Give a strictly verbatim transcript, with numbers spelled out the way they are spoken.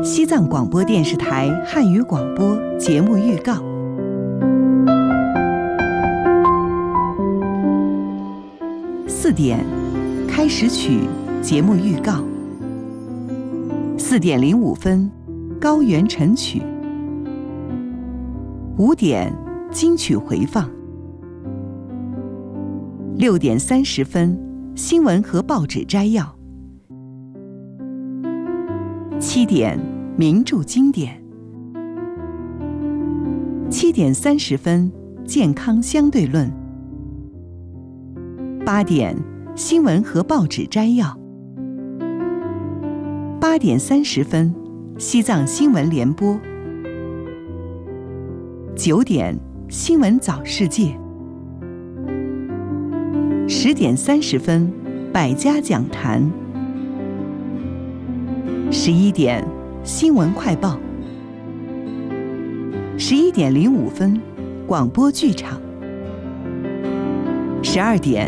西藏广播电视台汉语广播节目预告。四点，开始曲节目预告。四点零五分，高原晨曲。五点，金曲回放。六点三十分，新闻和报纸摘要。七点，名著经典。七点三十分，健康相对论。八点，新闻和报纸摘要。八点三十分，西藏新闻联播。九点，新闻早世界。十点三十分，百家讲坛。十一点，新闻快报。十一点零五分，广播剧场。十二点，